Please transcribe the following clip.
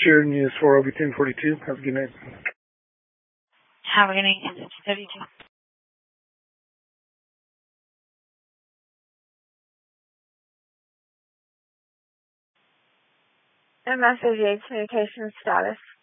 Share News 4OB1042. Have a good night. Have a good night. 32. And message age communication status.